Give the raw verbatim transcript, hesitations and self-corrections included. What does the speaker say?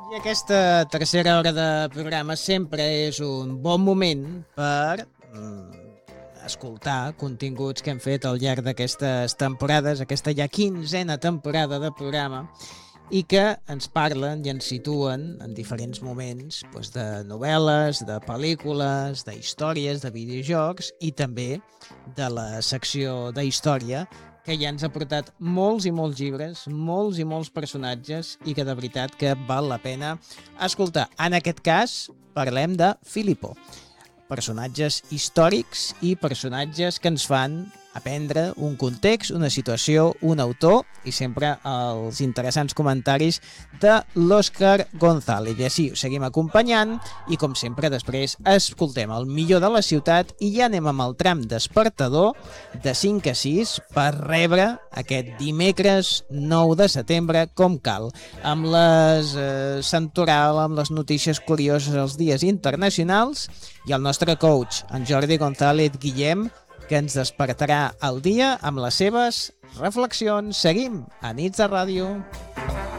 I aquesta tercera hora de programa sempre és un bon moment per mm, escoltar continguts que hem fet al llarg d'aquestes temporades, aquesta ja quinzena temporada de programa, i que ens parlen i ens situen en diferents moments doncs, de novel·les, de pel·lícules, de històries, de videojocs i també de la secció de història, que ja ens ha portat molts i molts llibres, molts i molts personatges i que de veritat que val la pena escoltar. En aquest cas parlem de Filippo, personatges històrics i personatges que ens fan aprendre un context, una situació, un autor i sempre els interessants comentaris de l'Òscar González. I així us seguim acompanyant i com sempre després escoltem el millor de la ciutat i ja anem amb el tram despertador de cinc a sis per rebre aquest dimecres nou de setembre com cal, amb les eh, Santoral, amb les notícies curioses els dies internacionals i el nostre coach, en Jordi González Guillem, que ens despertarà el dia amb les seves reflexions. Seguim a Nits de Ràdio.